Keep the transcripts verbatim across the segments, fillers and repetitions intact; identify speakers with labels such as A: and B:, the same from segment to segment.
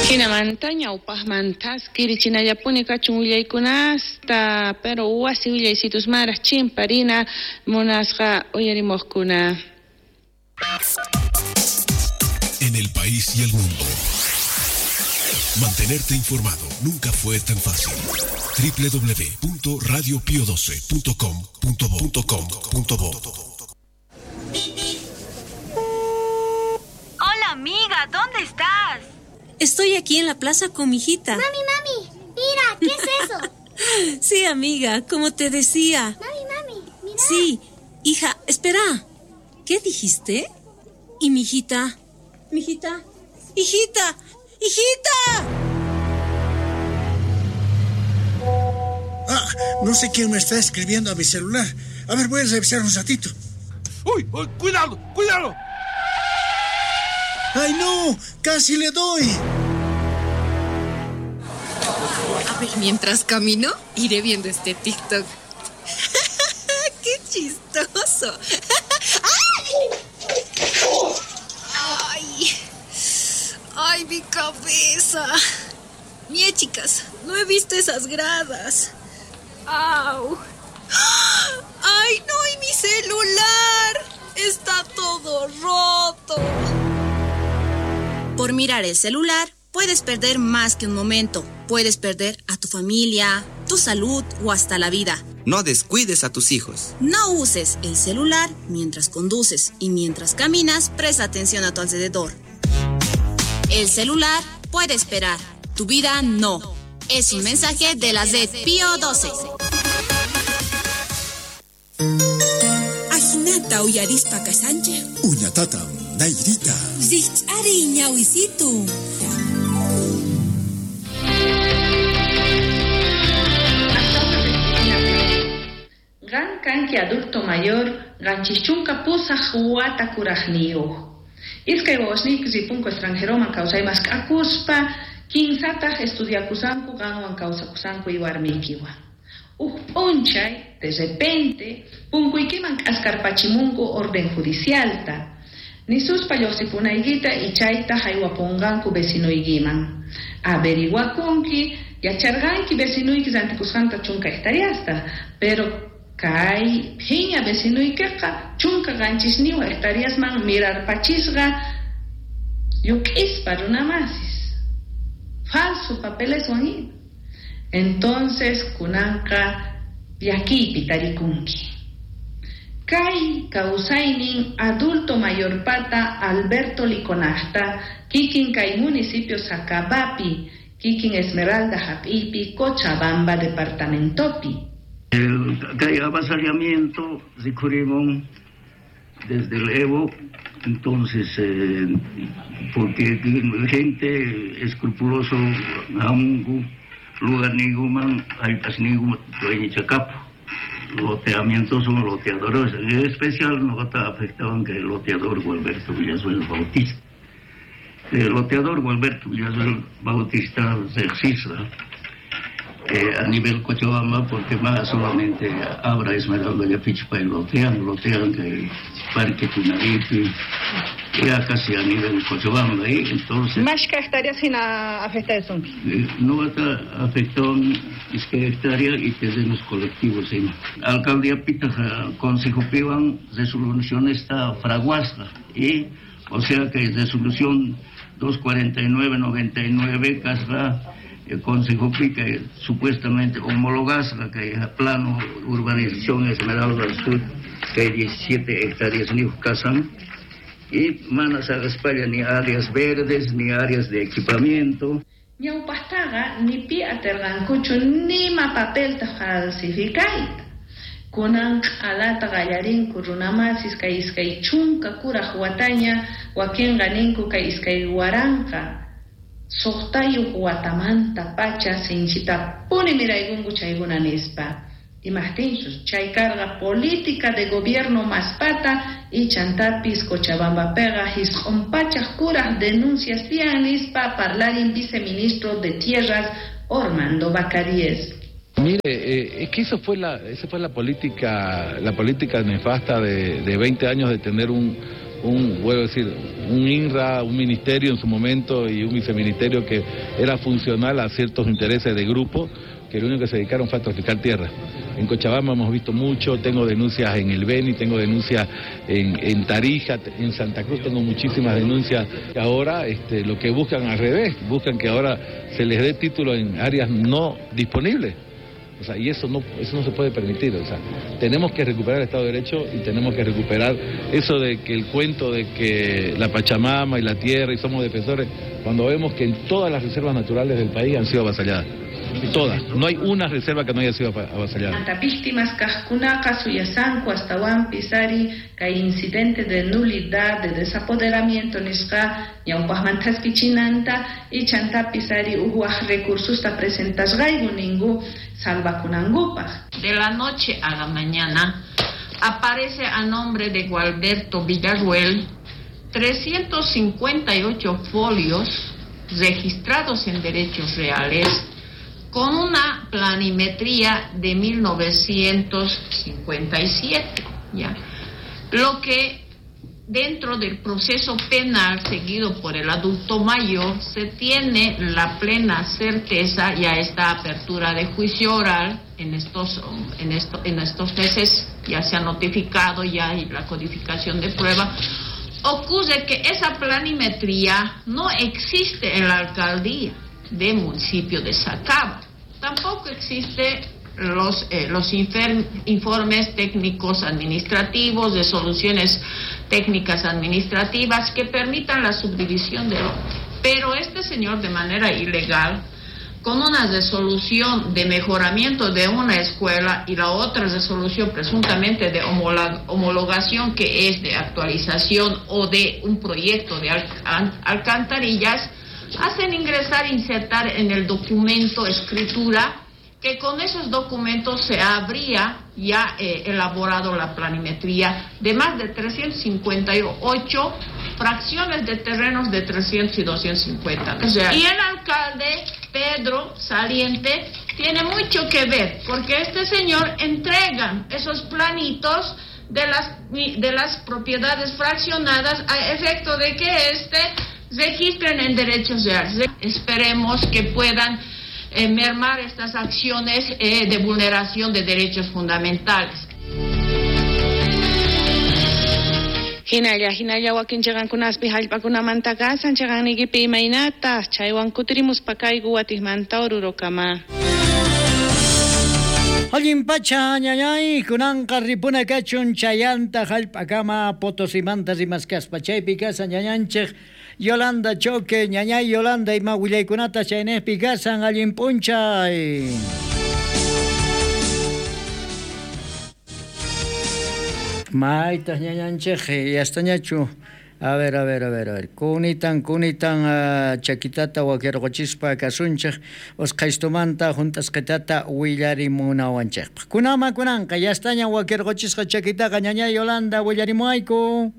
A: Chinamantaña upahmantas kirichinallapuni kachun willaykunasta, pero wasi willaysitus maras chimparina munasqa uyarimoqkuna.
B: En el país y el mundo. Mantenerte informado nunca fue tan fácil. doble u doble u doble u punto radio pio doce punto com punto bo.
C: Hola amiga, ¿dónde estás?
D: Estoy aquí en la plaza con mi hijita.
E: Mami, mami, mira, ¿qué es eso?
D: Sí, amiga, como te decía.
E: Mami, mami, mira.
D: Sí, hija, espera. ¿Qué dijiste? ¿Y mi hijita? ¿Mi hijita? ¡Hijita! ¡Hijita!
F: Ah, no sé quién me está escribiendo a mi celular. A ver, voy a revisar un ratito.
G: ¡Uy! uy ¡Cuidado! ¡Cuidado!
F: ¡Ay, no! ¡Casi le doy!
H: A ver, mientras camino, iré viendo este TikTok. ¡Qué chistoso! ¡Ay! ¡Ay, mi cabeza! Mie, chicas, no he visto esas gradas. ¡Au! ¡Ay, no! ¡Y mi celular! ¡Está todo roto! Por mirar el celular, puedes perder más que un momento. Puedes perder a tu familia, tu salud o hasta la vida.
I: No descuides a tus hijos.
H: No uses el celular mientras conduces y mientras caminas, presta atención a tu alrededor. El celular puede esperar, tu vida no. Es un mensaje de la red Pio doce.
J: Ajinata uyarispa kasanche.
F: Uñatata, nairita.
J: Zich ari ñawisito.
A: Gan kanki adulto mayor, ganchichunka pusa juata kurajniyo. Iskay wawasniyki zipunku extranjeroman kawsaymas k'akuspa, kinsataq estudiakusanku ganwan kawsakusanku iwarmiykiwan. Uj p'unchay, de repente, punkuykiman k'askarpachimunku orden judicialta. Nisuspa lluqsipunaykita ichayta haywapunganku vecinuykiman. Averiguakunki, yacharganki vecinuyki rantikusqanta chunka hectariasta, pero kay phiña vecinuykiqa chunka qanchisniwa hectariasman mirarpachisqa yuk'ispa runamasis. Falso papeles wani. Entonces kunanqa llakiypi tarikunki. Kay kawsaynin adulto mayor pata Alberto Liconasta, kikin kay municipio Sacabapi, kikin Esmeralda Hap'ipi, Cochabamba departamentopi.
K: El kay avasallamiento recurrimos desde el Evo, entonces eh, porque gente escrupuloso aungu lugar ningún hay pas ningún dueño chacapo. Loteamientos son loteadores, en especial no está afectado en que el loteador Gualberto Villazuel Bautista. El loteador Gualberto Villazuel Bautista se exista eh, a nivel Cochabamba porque más solamente Abra Esmeralda y Pichpa y lotean, lotean que Parque Tunaripi, ya casi a nivel Cochabamba ahí, entonces...
A: ¿Más que hectáreas sin afectar eso?
K: Eh, no está afectado es que hectárea y tenemos colectivos en alcaldía Pita, consejo Pivan, resolución está fraguasta y o sea que resolución doscientos cuarenta y nueve noventa y nueve casra el consejo Pica supuestamente homologasra que es plano urbanización Esmeralda del Sur que hay diecisiete hectáreas ni casan y manas a España ni áreas verdes ni áreas de equipamiento.
A: Ñawpaqtaqa ni pi aterqankuchu nima papelta falsificayta. Kunan q'alata qallarinku runamasis kay iskay chunka kuraq wataña wakinqa ninku kay iskay waranqa suqtayuq watamanta pacha sinchita puni miraykunku chaykuna nispa. Imagtinchus, chay carga política de gobierno maspata y chantapis Cochabamba pega hisqonpachaq kuraq denuncias tian nispa parlarin viceministro de Tierras Ormando Bacaríes.
L: Mire, eh, es que eso fue la, esa fue la política, la política nefasta de, de veinte años de tener un, un, vuelvo a decir, un INRA, un ministerio en su momento y un viceministerio que era funcional a ciertos intereses de grupo, que lo único que se dedicaron fue a traficar tierra. En Cochabamba hemos visto mucho, tengo denuncias en el Beni, tengo denuncias en, en Tarija, en Santa Cruz tengo muchísimas denuncias. Ahora este, lo que buscan al revés, buscan que ahora se les dé título en áreas no disponibles. O sea, y eso no, eso no se puede permitir. O sea, tenemos que recuperar el Estado de Derecho y tenemos que recuperar eso de que el cuento de que la Pachamama y la tierra y somos defensores, cuando vemos que en todas las reservas naturales del país han sido avasalladas. Todas. No hay una reserva que no haya sido avasallada.
A: Anta víctimas Kajkunaka suyasanku hasta Juan Pisari, que incidente de nulidad, de desapoderamiento nisqa, ñawpajmantas pichinanta, y chanta Pisari uhuaj recursos ta presentas gaigu ningu salvakunangupaj.
M: De la noche a la mañana aparece a nombre de Gualberto Villarruel trescientos cincuenta y ocho folios registrados en derechos reales con una planimetría de mil novecientos cincuenta y siete, ¿ya? Lo que dentro del proceso penal seguido por el adulto mayor se tiene la plena certeza, ya esta apertura de juicio oral en estos, en esto, en estos meses ya se ha notificado ya y la codificación de prueba. Ocurre que esa planimetría no existe en la alcaldía del municipio de Sacaba. Tampoco existe los, eh, los infer, informes técnicos administrativos de soluciones técnicas administrativas que permitan la subdivisión de lote. Pero este señor, de manera ilegal, con una resolución de mejoramiento de una escuela y la otra resolución presuntamente de homologación, que es de actualización o de un proyecto de alcantarillas, hacen ingresar e insertar en el documento escritura que con esos documentos se habría ya eh, elaborado la planimetría de más de trescientos cincuenta y ocho fracciones de terrenos de trescientos y doscientos cincuenta. O sea, y el alcalde Pedro Saliente tiene mucho que ver, porque este señor entrega esos planitos de las, de las propiedades fraccionadas a efecto de que este registren en derechos reales. Esperemos que puedan eh, mermar estas acciones eh, de vulneración de derechos fundamentales.
N: Hinalla, hinalla wakin llegan kunaspi hallpakuna mantakasan llegan nigipi imaynata chaywan kutirimus pakaygu watijmanta orurokama.
O: Alguien pacha ñañay kunanqa ripuna kachun chayanta hallp'akama Potosimantas rimaskas pachaypi kasan ñañanchik Yolanda Choque ñañay Yolanda ima willaykunata chaynaypi kasan alguien punchay. Maitas ñañanchik yastañachu. A ver, a ver, a ver, a ver. Kunitan, kunitan uh, chakitata wakirqochispa kasunchik osqaystumanta juntasqitata willarimunawanchik. Kunama kunanqa yastaña wakirqochisqa chakitaqa ñañay Yolanda willarimuayku.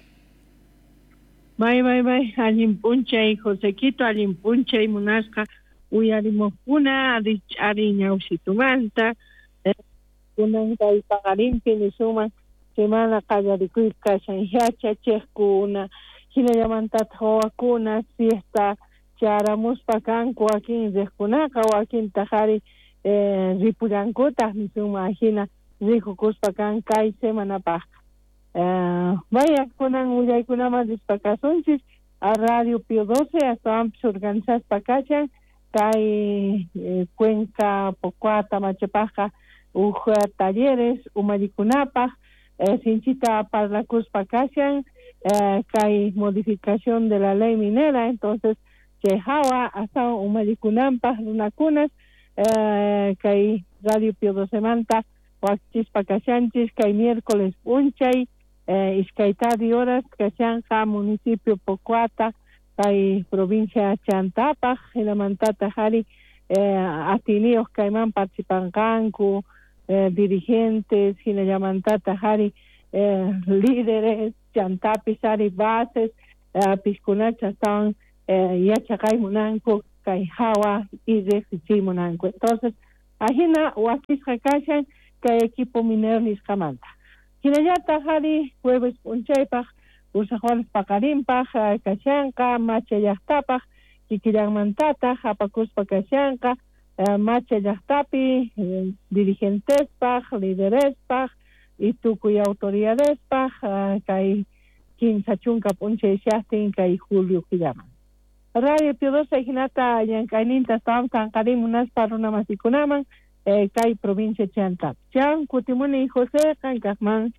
P: May, may, may, allin punchay, Josequito, allin punchay munasqa willarimuqkuna ari, ari ñawsitumanta eh, kunanqa ipaqarinpi nisuman semana qallarikuyqa sanyacha chejkuna hinallamantata wawakuna fiesta charamuspa kanku wakin riqkunaqa wakin tajari eh, ripullankutaq nisuma hina rikukuspa kan kay semanapaq eh, vaya kunan willaykunaman dispakasunchis a Radio Pio doce hasta ampis organizaspa kachan kay eh, Cuenca Pocuata Machapaqa uj talleres umallikunapaq Eh, sinchita parlakuspa kashan eh, kay modificación de la ley minera, entonces chehawa hasta umalikunampa runakunas eh, kay Radio Pio doce manta wakchispa kashanchis kay miércoles punchay eh, iskaitadi horas kashanqa municipio Pocuata kay provincia Chantapaq hinamantata hari eh, atinios kayman participankanku Eh, dirigentes, hinallamantata hari eh, líderes, chantapis hari bases, eh, piscunacha estaban eh, yachakay munanku, kay hawa y refugee munanku. Entonces, ahina wakisqa kashan kay equipo minero nisqamanta. Hinallata hari jueves punchaypaq usaqwaras paqarinpaq kashanqa macha llaqtapaq kikillanmantataq apakuspa kashanqa macha llaqtapi dirigentespaq liderespaq y tukuy autoridadespaq kay quince chunka p'unchay shaqtin kay Julio killaman. Radio Pio doce hinata llank'ayninta estamos tanqarin munaspa runa masikunaman kay provincia Chantap. Chan kutimuni José kankaqman.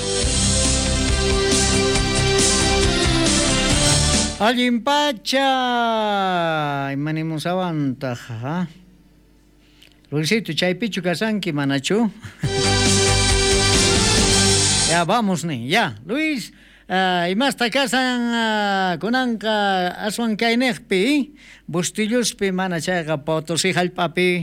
O: Allimpacha imanimos avantaja. Luisito chaypichu kasanki manachu. Ya vamos ni, ya. Luis, uh, y más takasan uh, kunanka aswan kainekpi, bustilluspi manachaga Potosí jalpapi.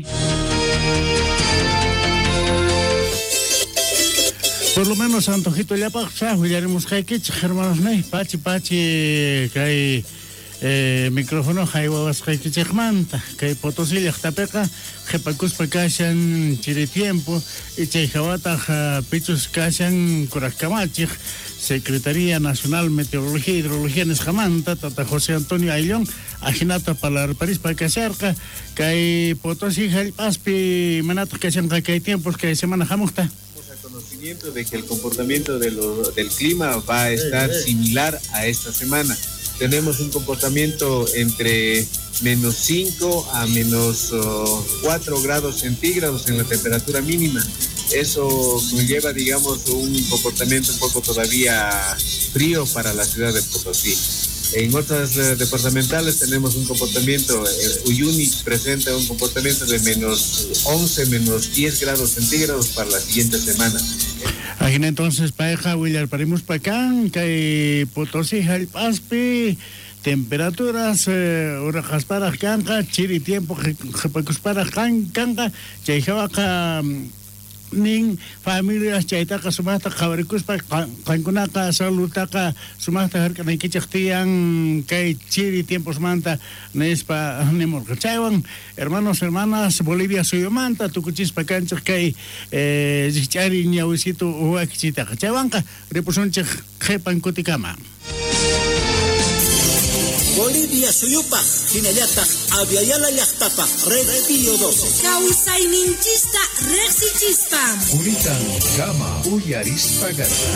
Q: Por lo menos antojito ya pasa, huyaremos que hermanos ne, pachi pachi kay eh, micrófono jaiwas kay kichmanta, kay Potosí llaqtapiqa qhipakuspa kashan chiri tiempo y chay hawata pichus kashan kurakamachiq Secretaría Nacional Meteorología y Hidrología nisqamanta tata José Antonio Ayllón ajinata para parispa kasharqa kay Potosí hallp'aspi manata kashanqa kay tiempos kay semana hamuqta.
R: Conocimiento de que el comportamiento de lo, del clima va a estar similar a esta semana. Tenemos un comportamiento entre menos cinco a menos uh, cuatro grados centígrados en la temperatura mínima. Eso conlleva, digamos, un comportamiento un poco todavía frío para la ciudad de Potosí. En otras uh, departamentales tenemos un comportamiento, eh, Uyuni presenta un comportamiento de menos once, menos diez grados centígrados para la siguiente semana.
Q: Agina entonces pareja William parimos pa acá, que Potosí jalp'aspi temperaturas urajas para canca, chiri tiempo jepacus para canca, chayjawaqa nin familias chaytaqa sumaqta qhawaricuspa qankunaqa salutaqa sumaqta hark'anaykichaqtiyan kay chiri tiemposmanta nispa nimurqa chaywan hermanos hermanas Bolivia suyumanta tukuchispa kanchik kay eh ch'ari ñawisito uwakichitaqa chaywanqa ripusunchik qhipan kutikama.
S: Bolivia suyupaq hinallataq aviala llaqtapaq Red Pio doce.
J: Kawsayninchista reqsichispa.
B: Unitan kama uyarispa garra.